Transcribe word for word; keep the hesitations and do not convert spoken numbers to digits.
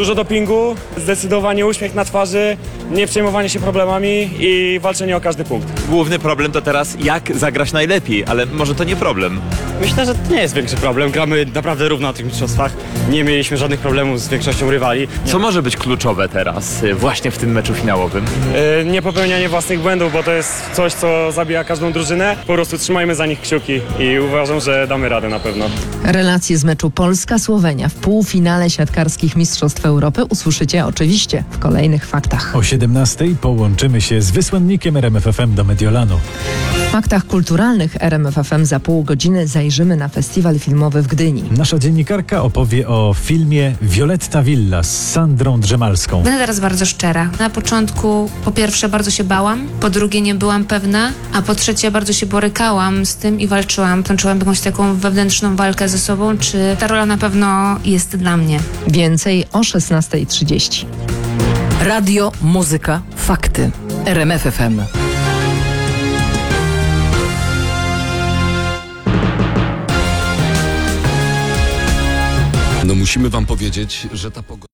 Dużo dopingu, zdecydowanie uśmiech na twarzy, nie przejmowanie się problemami i walczenie o każdy punkt. Główny problem to teraz jak zagrać najlepiej, ale może to nie problem. Myślę, że to nie jest większy problem. Gramy naprawdę równo na tych mistrzostwach. Nie mieliśmy żadnych problemów z większością rywali. Co może być kluczowe teraz, y, właśnie w tym meczu finałowym? Yy, nie popełnianie własnych błędów, bo to jest coś, co zabija każdą drużynę. Po prostu trzymajmy za nich kciuki i uważam, że damy radę na pewno. Relacje z meczu Polska-Słowenia w półfinale siatkarskich Mistrzostw Europy usłyszycie oczywiście w kolejnych faktach. O siedemnastej połączymy się z wysłannikiem R M F F M do Mediolanu. W faktach kulturalnych R M F F M za pół godziny zajrzymy na festiwal filmowy w Gdyni. Nasza dziennikarka opowie o filmie Violetta Villa z Sandrą Drzemalską. Będę teraz bardzo szczera. Na początku po pierwsze bardzo się bałam, po drugie nie byłam pewna, a po trzecie bardzo się borykałam z tym i walczyłam. Toczyłam jakąś taką wewnętrzną walkę ze sobą, czy ta rola na pewno jest dla mnie. Więcej o szesnastej trzydzieści. Radio, muzyka, fakty. R M F F M. No musimy wam powiedzieć, że ta pogoda...